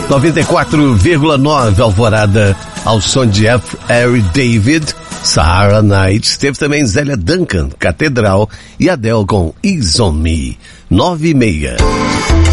94,9 Alvorada, ao som de Harry David, Sahara Nights. Teve também Zélia Duncan, Catedral, e Adele com Ease on Me. 9:30.